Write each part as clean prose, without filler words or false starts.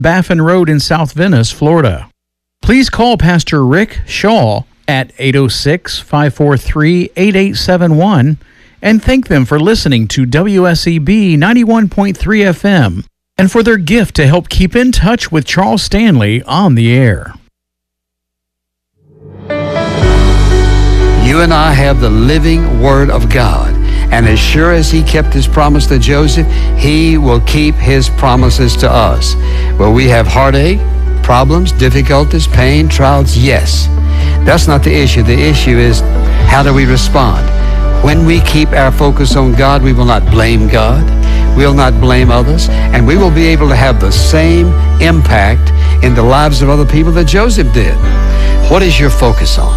Baffin Road in South Venice, Florida. Please call Pastor Rick Shaw at 806-543-8871 and thank them for listening to WSEB 91.3 FM and for their gift to help keep in touch with Charles Stanley on the air. You and I have the living Word of God. And as sure as He kept His promise to Joseph, He will keep His promises to us. Will we have heartache, problems, difficulties, pain, trials? Yes. That's not the issue. The issue is, how do we respond? When we keep our focus on God, we will not blame God. We will not blame others. And we will be able to have the same impact in the lives of other people that Joseph did. What is your focus on?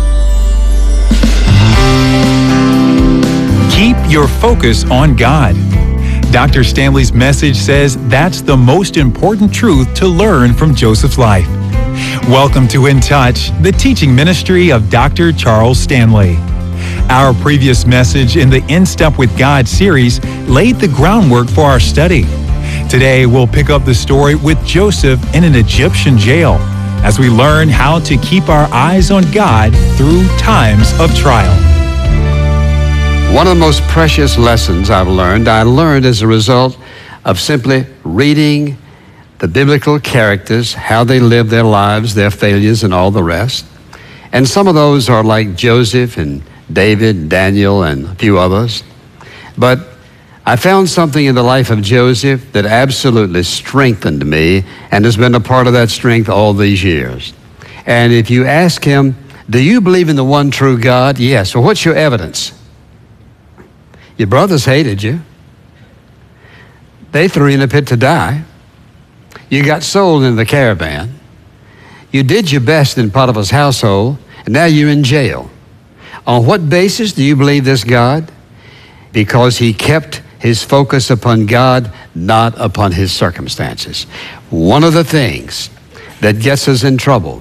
Keep your focus on God. Dr. Stanley's message says that's the most important truth to learn from Joseph's life. Welcome to In Touch, the teaching ministry of Dr. Charles Stanley. Our previous message in the In Step with God series laid the groundwork for our study. Today, we'll pick up the story with Joseph in an Egyptian jail as we learn how to keep our eyes on God through times of trial. One of the most precious lessons I learned as a result of simply reading the biblical characters, how they lived their lives, their failures, and all the rest. And some of those are like Joseph and David, Daniel, and a few others. But I found something in the life of Joseph that absolutely strengthened me and has been a part of that strength all these years. And if you ask him, do you believe in the one true God? Yes. Well, what's your evidence? Your brothers hated you. They threw you in a pit to die. You got sold in the caravan. You did your best in Potiphar's household, and now you're in jail. On what basis do you believe this God? Because he kept his focus upon God, not upon his circumstances. One of the things that gets us in trouble,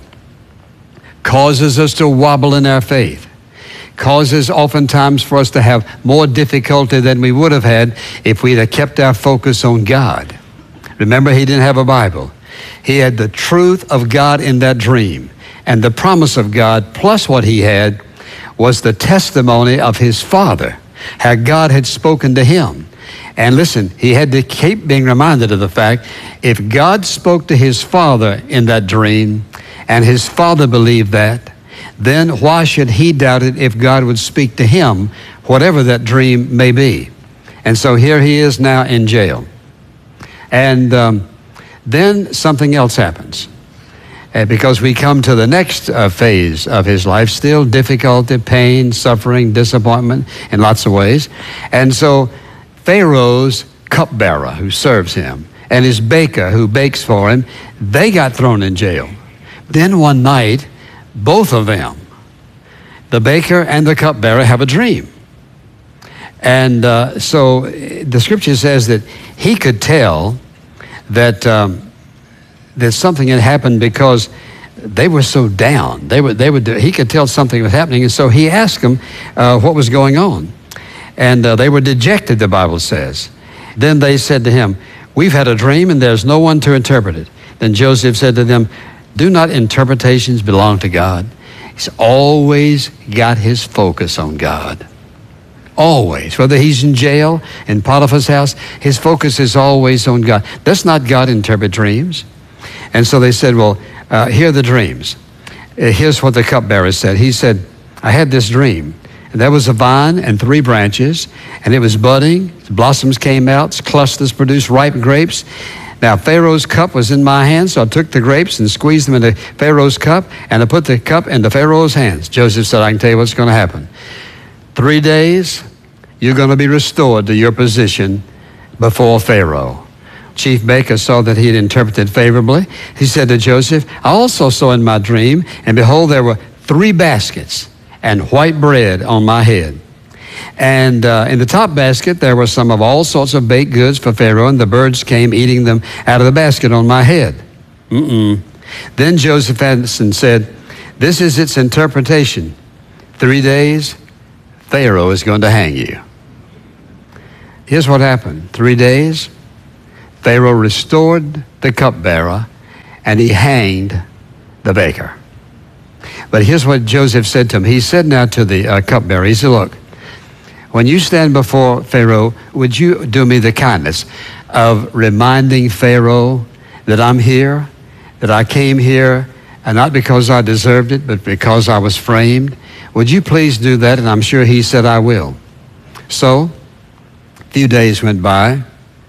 causes us to wobble in our faith, causes oftentimes for us to have more difficulty than we would have had if we'd have kept our focus on God. Remember, he didn't have a Bible. He had the truth of God in that dream. And the promise of God, plus what he had, was the testimony of his father, how God had spoken to him. And listen, he had to keep being reminded of the fact, if God spoke to his father in that dream, and his father believed that, then why should he doubt it if God would speak to him, whatever that dream may be? And so here he is now in jail. And then something else happens. Because we come to the next phase of his life, still difficulty, pain, suffering, disappointment in lots of ways. And so Pharaoh's cupbearer who serves him and his baker who bakes for him, they got thrown in jail. Then one night, both of them, the baker and the cupbearer, have a dream. And so the scripture says that he could tell that that something had happened because they were so down. He could tell something was happening, and so he asked them what was going on. And they were dejected, the Bible says. Then they said to him, "We've had a dream, and there's no one to interpret it." Then Joseph said to them, "Do not interpretations belong to God?" He's always got his focus on God. Always. Whether he's in jail, in Potiphar's house, his focus is always on God. Does not God interpret dreams? And so they said, well, here are the dreams. Here's what the cupbearer said. He said, "I had this dream. And there was a vine and 3 branches, and it was budding. Blossoms came out, clusters produced ripe grapes. Now, Pharaoh's cup was in my hand, so I took the grapes and squeezed them into Pharaoh's cup, and I put the cup into Pharaoh's hands." Joseph said, "I can tell you what's going to happen. 3 days, you're going to be restored to your position before Pharaoh." Chief baker saw that he had interpreted favorably. He said to Joseph, "I also saw in my dream, and behold, there were 3 baskets and white bread on my head. And in the top basket, there were some of all sorts of baked goods for Pharaoh, and the birds came eating them out of the basket on my head." Then Joseph answered and said, "This is its interpretation. 3 days, Pharaoh is going to hang you." Here's what happened. 3 days, Pharaoh restored the cupbearer, and he hanged the baker. But here's what Joseph said to him. He said now to the cupbearer, he said, look, when you stand before Pharaoh, would you do me the kindness of reminding Pharaoh that I'm here, that I came here, and not because I deserved it, but because I was framed? Would you please do that? And I'm sure he said, I will. So, a few days went by, a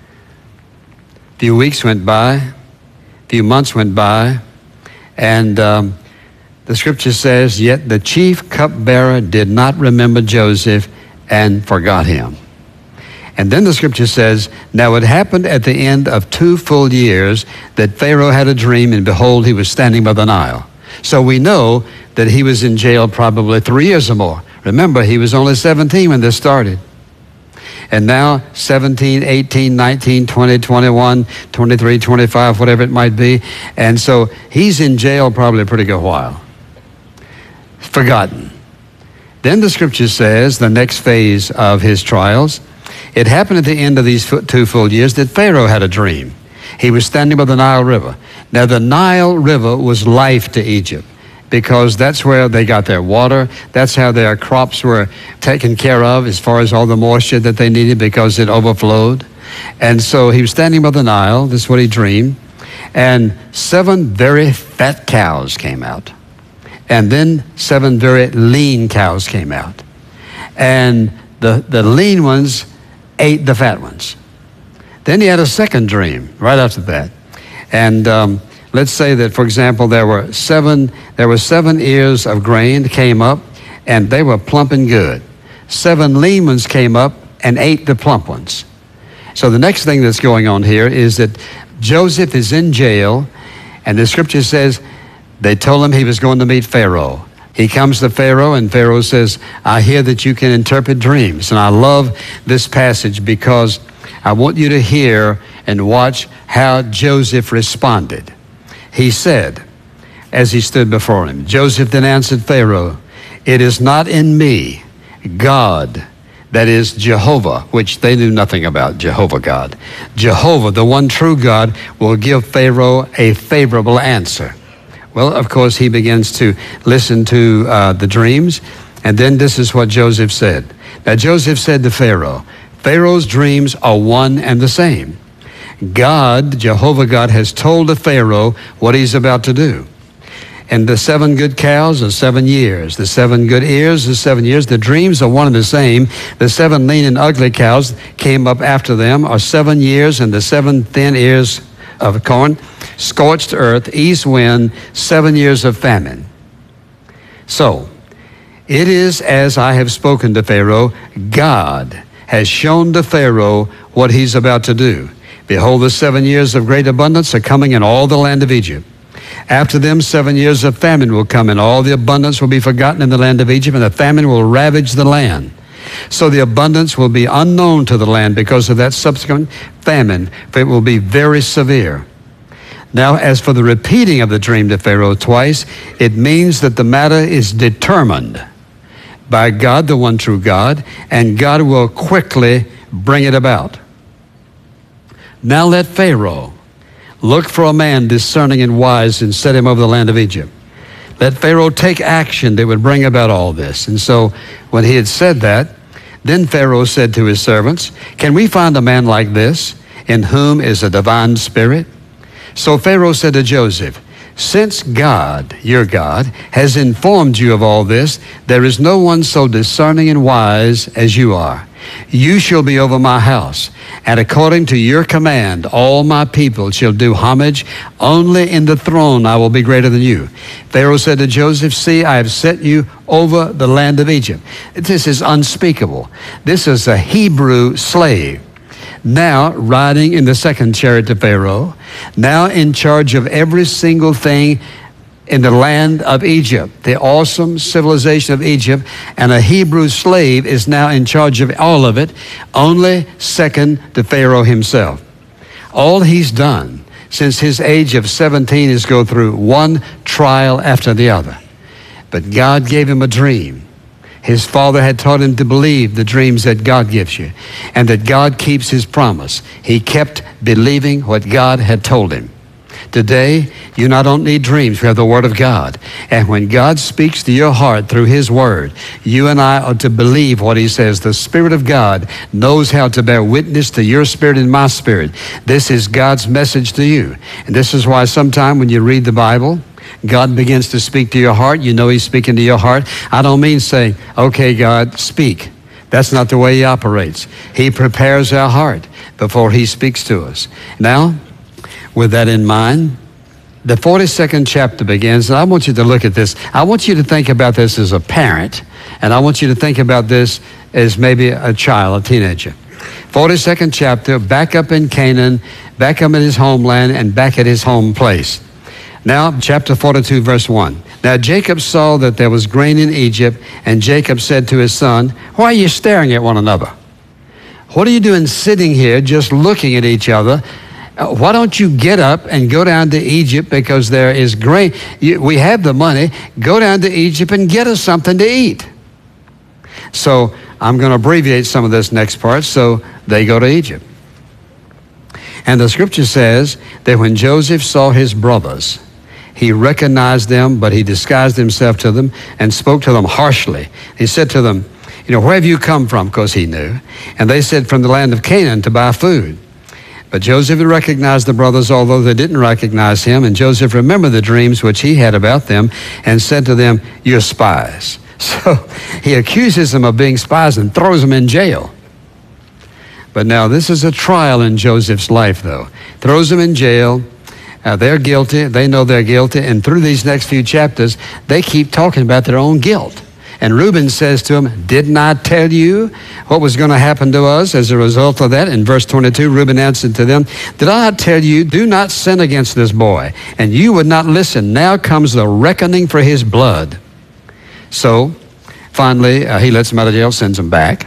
few weeks went by, a few months went by, and the scripture says, yet the chief cupbearer did not remember Joseph and forgot him. And then the scripture says, now it happened at the end of 2 full years that Pharaoh had a dream, and behold, he was standing by the Nile. So we know that he was in jail probably 3 years or more. Remember, he was only 17 when this started. And now 17, 18, 19, 20, 21, 23, 25, whatever it might be. And so he's in jail probably a pretty good while. Forgotten. Then the scripture says, the next phase of his trials, it happened at the end of these 2 full years that Pharaoh had a dream. He was standing by the Nile River. Now the Nile River was life to Egypt, because that's where they got their water. That's how their crops were taken care of as far as all the moisture that they needed, because it overflowed. And so he was standing by the Nile. This is what he dreamed. And 7 very fat cows came out. And then 7 very lean cows came out. And the lean ones ate the fat ones. Then he had a second dream right after that. And let's say that, for example, there were 7 ears of grain that came up, and they were plump and good. 7 lean ones came up and ate the plump ones. So the next thing that's going on here is that Joseph is in jail, and the scripture says they told him he was going to meet Pharaoh. He comes to Pharaoh, and Pharaoh says, I hear that you can interpret dreams. And I love this passage because I want you to hear and watch how Joseph responded. He said, as he stood before him, Joseph then answered Pharaoh, it is not in me, God, that is Jehovah, which they knew nothing about, Jehovah God. Jehovah, the one true God, will give Pharaoh a favorable answer. Well, of course, he begins to listen to the dreams, and then this is what Joseph said. Now, Joseph said to Pharaoh, Pharaoh's dreams are one and the same. God, Jehovah God, has told the Pharaoh what he's about to do. And the 7 good cows are 7 years. The 7 good ears are 7 years. The dreams are one and the same. The 7 lean and ugly cows came up after them are 7 years, and the 7 thin ears of corn, scorched earth, east wind, 7 years of famine. So, it is as I have spoken to Pharaoh. God has shown to Pharaoh what he's about to do. Behold, the 7 years of great abundance are coming in all the land of Egypt. After them, 7 years of famine will come, and all the abundance will be forgotten in the land of Egypt, and the famine will ravage the land. So the abundance will be unknown to the land because of that subsequent famine, for it will be very severe. Now, as for the repeating of the dream to Pharaoh twice, it means that the matter is determined by God, the one true God, and God will quickly bring it about. Now let Pharaoh look for a man discerning and wise and set him over the land of Egypt. Let Pharaoh take action that would bring about all this. And so when he had said that, then Pharaoh said to his servants, can we find a man like this, in whom is a divine spirit? So Pharaoh said to Joseph, since God, your God, has informed you of all this, there is no one so discerning and wise as you are. You shall be over my house, and according to your command, all my people shall do homage. Only in the throne I will be greater than you. Pharaoh said to Joseph, see, I have set you over the land of Egypt. This is unspeakable. This is a Hebrew slave, now riding in the second chariot to Pharaoh, now in charge of every single thing in the land of Egypt, the awesome civilization of Egypt, and a Hebrew slave is now in charge of all of it, only second to Pharaoh himself. All he's done since his age of 17 is go through one trial after the other. But God gave him a dream. His father had taught him to believe the dreams that God gives you, and that God keeps his promise. He kept believing what God had told him. Today, you not only need dreams, we have the Word of God. And when God speaks to your heart through His Word, you and I are to believe what He says. The Spirit of God knows how to bear witness to your spirit and my spirit. This is God's message to you. And this is why sometime when you read the Bible, God begins to speak to your heart. You know He's speaking to your heart. I don't mean saying, okay, God, speak. That's not the way He operates. He prepares our heart before He speaks to us. Now, with that in mind, the 42nd chapter begins, and I want you to look at this. I want you to think about this as a parent, and I want you to think about this as maybe a child, a teenager. 42nd chapter, back up in Canaan, back up in his homeland, and back at his home place. Now, chapter 42, verse 1. Now Jacob saw that there was grain in Egypt, and Jacob said to his son, why are you staring at one another? What are you doing sitting here just looking at each other? Why don't you get up and go down to Egypt, because there is grain. We have the money. Go down to Egypt and get us something to eat. So I'm going to abbreviate some of this next part. So they go to Egypt. And the scripture says that when Joseph saw his brothers, he recognized them, but he disguised himself to them and spoke to them harshly. He said to them, where have you come from? Because he knew. And they said, from the land of Canaan to buy food. But Joseph had recognized the brothers, although they didn't recognize him. And Joseph remembered the dreams which he had about them and said to them, you're spies. So he accuses them of being spies and throws them in jail. But now this is a trial in Joseph's life, though. Throws them in jail. They're guilty. They know they're guilty. And through these next few chapters, they keep talking about their own guilt. And Reuben says to him, didn't I tell you what was going to happen to us as a result of that? In verse 22, Reuben answered to them, did I not tell you, do not sin against this boy? And you would not listen. Now comes the reckoning for his blood. So finally, he lets them out of jail, sends them back.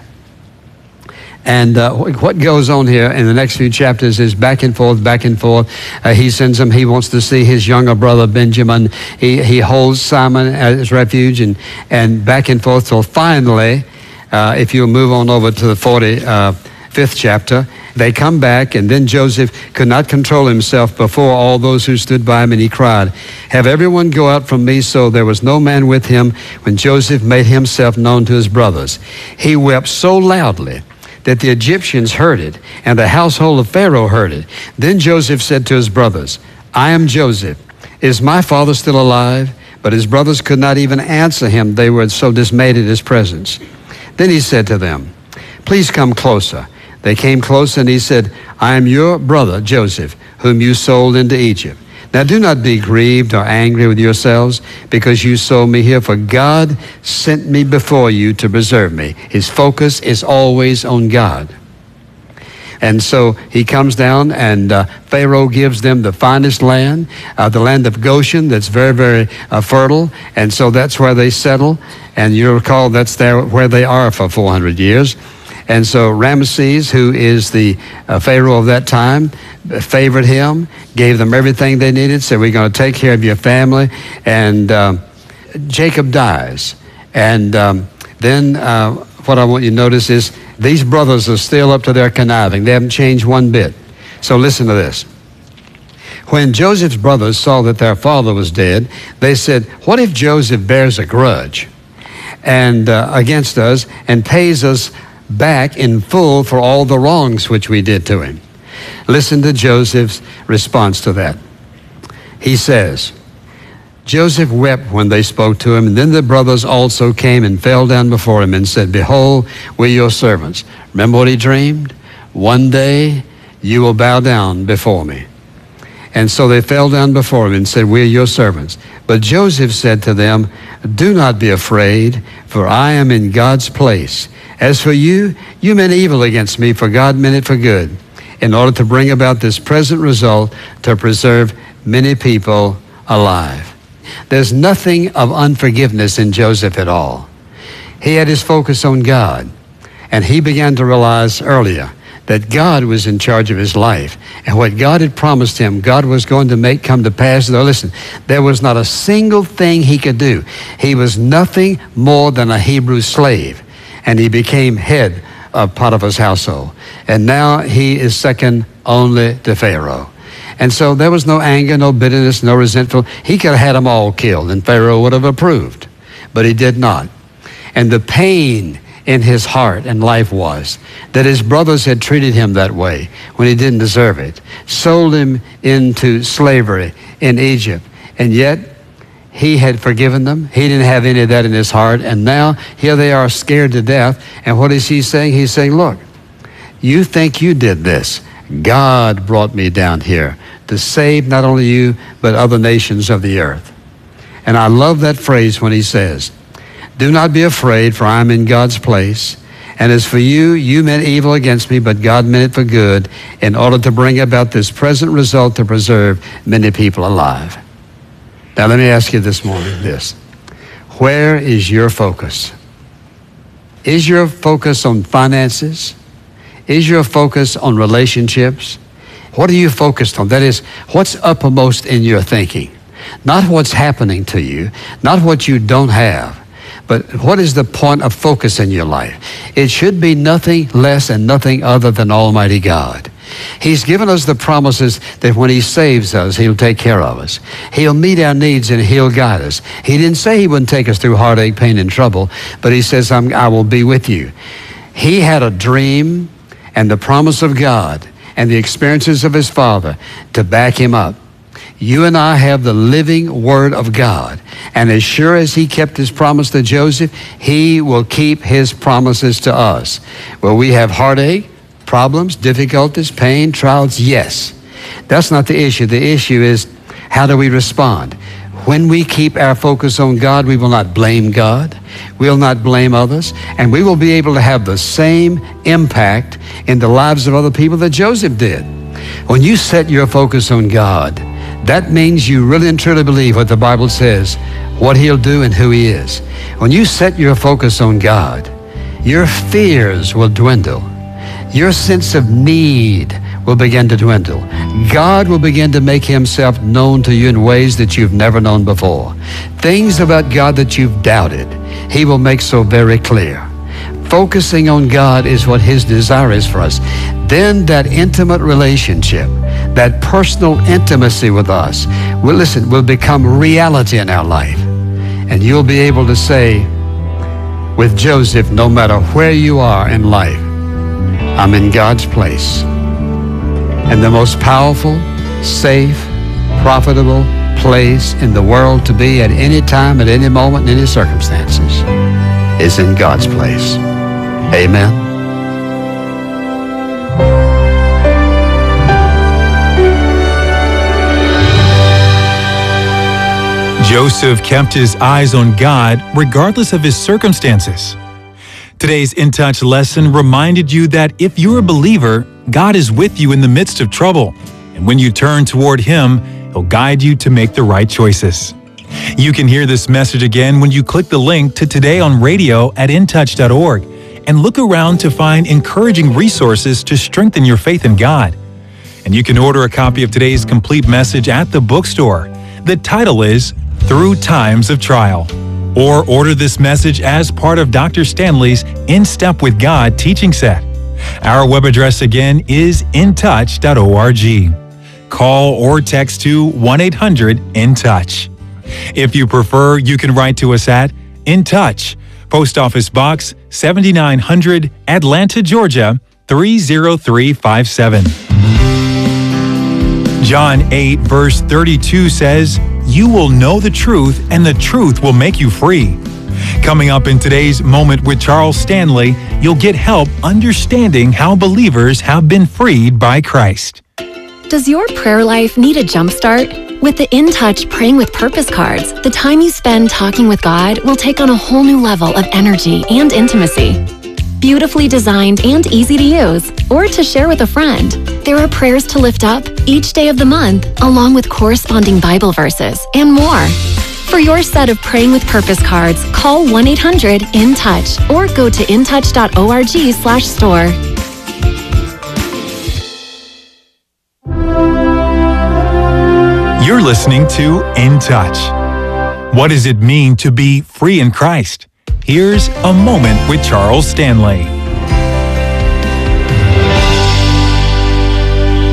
And what goes on here in the next few chapters is back and forth, back and forth. He sends him. He wants to see his younger brother, Benjamin. He holds Simon as refuge and back and forth. So finally, if you'll move on over to the 45th chapter, they come back, and then Joseph could not control himself before all those who stood by him, and he cried, have everyone go out from me. So there was no man with him when Joseph made himself known to his brothers. He wept so loudly that the Egyptians heard it, and the household of Pharaoh heard it. Then Joseph said to his brothers, I am Joseph. Is my father still alive? But his brothers could not even answer him. They were so dismayed at his presence. Then he said to them, please come closer. They came close, and he said, I am your brother Joseph, whom you sold into Egypt. Now do not be grieved or angry with yourselves because you sold me here, for God sent me before you to preserve me. His focus is always on God. And so he comes down, and Pharaoh gives them the finest land, the land of Goshen, that's very, very fertile. And so that's where they settle. And you recall that's where they are for 400 years. And so Ramesses, who is the Pharaoh of that time, favored him, gave them everything they needed, said, we're going to take care of your family. And Jacob dies. And then what I want you to notice is these brothers are still up to their conniving. They haven't changed one bit. So listen to this. When Joseph's brothers saw that their father was dead, they said, what if Joseph bears a grudge and against us and pays us back in full for all the wrongs which we did to him? Listen to Joseph's response to that. He says, Joseph wept when they spoke to him, and then the brothers also came and fell down before him and said, behold, we're your servants. Remember what he dreamed? One day you will bow down before me. And so they fell down before him and said, we're your servants. But Joseph said to them, do not be afraid, for I am in God's place. As for you, you meant evil against me, for God meant it for good, in order to bring about this present result, to preserve many people alive. There's nothing of unforgiveness in Joseph at all. He had his focus on God, and he began to realize earlier that God was in charge of his life, and what God had promised him, God was going to make come to pass. Though, listen, there was not a single thing he could do. He was nothing more than a Hebrew slave, and he became head of Potiphar's household. And now he is second only to Pharaoh. And so there was no anger, no bitterness, no resentful. He could have had them all killed, and Pharaoh would have approved, but he did not. And the pain in his heart and life was that his brothers had treated him that way when he didn't deserve it, sold him into slavery in Egypt, and yet he had forgiven them. He didn't have any of that in his heart, and now here they are scared to death. And what is he saying? He's saying, look, you think you did this. God brought me down here to save not only you, but other nations of the earth. And I love that phrase when he says, do not be afraid, for I am in God's place. And as for you, you meant evil against me, but God meant it for good in order to bring about this present result to preserve many people alive. Now let me ask you this morning this. Where is your focus? Is your focus on finances? Is your focus on relationships? What are you focused on? That is, what's uppermost in your thinking? Not what's happening to you, not what you don't have, but what is the point of focus in your life? It should be nothing less and nothing other than Almighty God. He's given us the promises that when he saves us, he'll take care of us. He'll meet our needs and he'll guide us. He didn't say he wouldn't take us through heartache, pain, and trouble, but he says, I will be with you. He had a dream and the promise of God and the experiences of his Father to back him up. You and I have the living Word of God. And as sure as he kept his promise to Joseph, he will keep his promises to us. Will we have heartache, problems, difficulties, pain, trials? Yes. That's not the issue. The issue is, how do we respond? When we keep our focus on God, we will not blame God. We'll not blame others. And we will be able to have the same impact in the lives of other people that Joseph did. When you set your focus on God, that means you really and truly believe what the Bible says, what he'll do and who he is. When you set your focus on God, your fears will dwindle. Your sense of need will begin to dwindle. God will begin to make himself known to you in ways that you've never known before. Things about God that you've doubted, he will make so very clear. Focusing on God is what his desire is for us. Then that intimate relationship, that personal intimacy with us, will become reality in our life. And you'll be able to say with Joseph, no matter where you are in life, I'm in God's place. And the most powerful, safe, profitable place in the world to be at any time, at any moment, in any circumstances is in God's place. Amen. Joseph kept his eyes on God regardless of his circumstances. Today's In Touch lesson reminded you that if you're a believer, God is with you in the midst of trouble. And when you turn toward him, he'll guide you to make the right choices. You can hear this message again when you click the link to Today on Radio at intouch.org and look around to find encouraging resources to strengthen your faith in God. And you can order a copy of today's complete message at the bookstore. The title is Through Times of Trial. Or order this message as part of Dr. Stanley's In Step with God teaching set. Our web address again is intouch.org. Call or text to 1-800-IN-TOUCH. If you prefer, you can write to us at In Touch, Post Office Box 7900, Atlanta, Georgia 30357. John 8, verse 32 says, "You will know the truth, and the truth will make you free." Coming up in today's Moment with Charles Stanley, you'll get help understanding how believers have been freed by Christ. Does your prayer life need a jumpstart? With the In Touch Praying with Purpose cards, the time you spend talking with God will take on a whole new level of energy and intimacy. Beautifully designed and easy to use, or to share with a friend, there are prayers to lift up each day of the month, along with corresponding Bible verses and more. For your set of Praying with Purpose cards, call 1-800-IN-TOUCH or go to intouch.org/store. You're listening to In Touch. What does it mean to be free in Christ? Here's a Moment with Charles Stanley.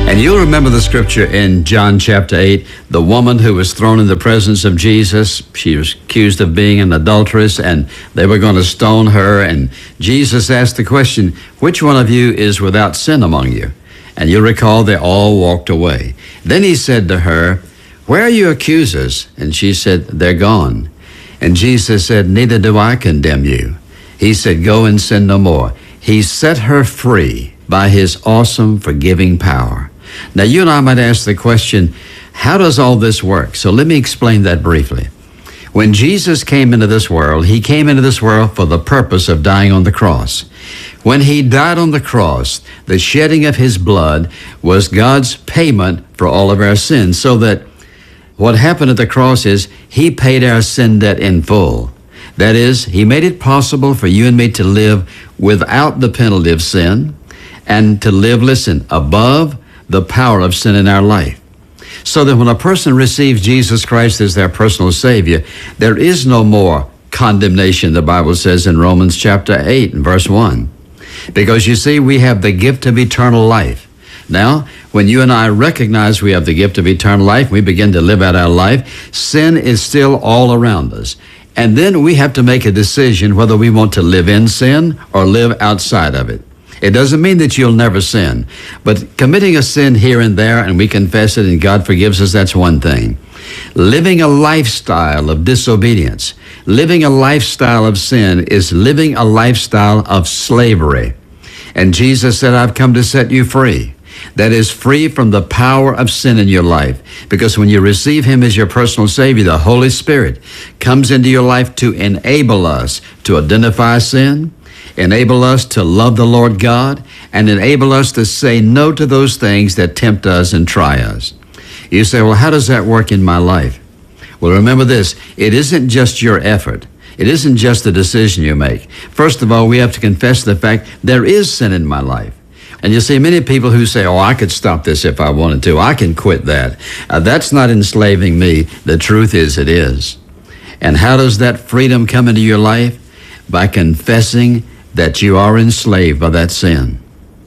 And you'll remember the scripture in John chapter 8, the woman who was thrown in the presence of Jesus. She was accused of being an adulteress, and they were going to stone her. And Jesus asked the question, which one of you is without sin among you? And you'll recall they all walked away. Then he said to her, where are your accusers? And she said, they're gone. And Jesus said, neither do I condemn you. He said, go and sin no more. He set her free by his awesome forgiving power. Now, you and I might ask the question, how does all this work? So let me explain that briefly. When Jesus came into this world, he came into this world for the purpose of dying on the cross. When he died on the cross, the shedding of his blood was God's payment for all of our sins, so that what happened at the cross is he paid our sin debt in full. That is, he made it possible for you and me to live without the penalty of sin and to live, listen, above the power of sin in our life. So that when a person receives Jesus Christ as their personal Savior, there is no more condemnation, the Bible says in Romans chapter 8 and verse 1. Because you see, we have the gift of eternal life. Now, when you and I recognize we have the gift of eternal life, we begin to live out our life, sin is still all around us. And then we have to make a decision whether we want to live in sin or live outside of it. It doesn't mean that you'll never sin, but committing a sin here and there and we confess it and God forgives us, that's one thing. Living a lifestyle of disobedience, living a lifestyle of sin is living a lifestyle of slavery. And Jesus said, I've come to set you free. That is, free from the power of sin in your life. Because when you receive him as your personal Savior, the Holy Spirit comes into your life to enable us to identify sin, enable us to love the Lord God, and enable us to say no to those things that tempt us and try us. You say, well, how does that work in my life? Well, remember this, it isn't just your effort. It isn't just the decision you make. First of all, we have to confess the fact there is sin in my life. And you see many people who say, oh, I could stop this if I wanted to. I can quit that. That's not enslaving me. The truth is, it is. And how does that freedom come into your life? By confessing that you are enslaved by that sin.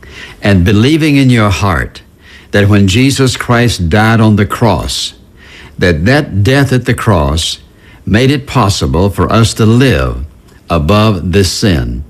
And believing in your heart that when Jesus Christ died on the cross, that death at the cross made it possible for us to live above this sin.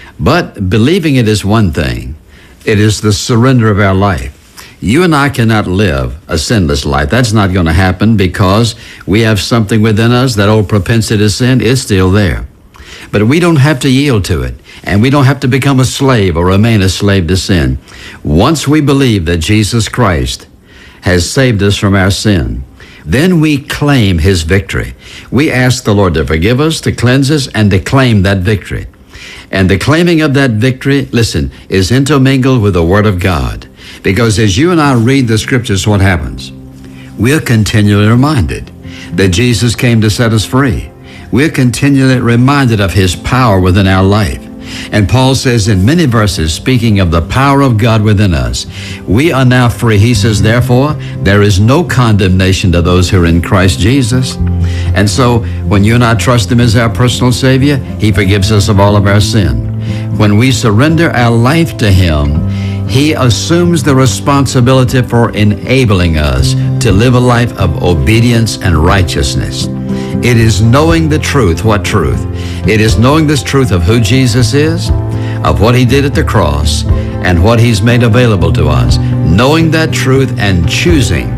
But believing it is one thing. It is the surrender of our life. You and I cannot live a sinless life. That's not going to happen because we have something within us. That old propensity to sin is still there. But we don't have to yield to it, and we don't have to become a slave or remain a slave to sin. Once we believe that Jesus Christ has saved us from our sin, then we claim his victory. We ask the Lord to forgive us, to cleanse us, and to claim that victory. And the claiming of that victory, listen, is intermingled with the Word of God. Because as you and I read the Scriptures, what happens? We're continually reminded that Jesus came to set us free. We're continually reminded of his power within our life. And Paul says in many verses, speaking of the power of God within us, we are now free. He says, therefore, there is no condemnation to those who are in Christ Jesus. And so when you and I trust him as our personal Savior, he forgives us of all of our sin. When we surrender our life to him, he assumes the responsibility for enabling us to live a life of obedience and righteousness. It is knowing the truth. What truth? It is knowing this truth of who Jesus is, of what he did at the cross, and what he's made available to us. Knowing that truth and choosing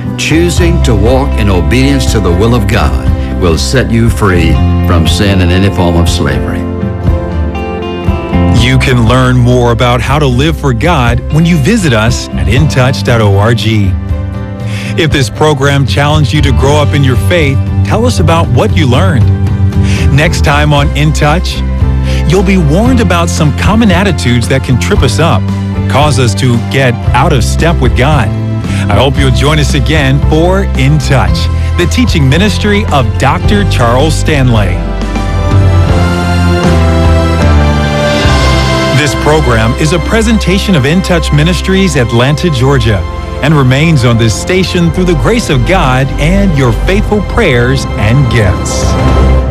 to walk in obedience to the will of God will set you free from sin and any form of slavery. You can learn more about how to live for God when you visit us at intouch.org. If this program challenged you to grow up in your faith, tell us about what you learned. Next time on In Touch, you'll be warned about some common attitudes that can trip us up, cause us to get out of step with God. I hope you'll join us again for In Touch, the teaching ministry of Dr. Charles Stanley. This program is a presentation of In Touch Ministries, Atlanta, Georgia, and remains on this station through the grace of God and your faithful prayers and gifts.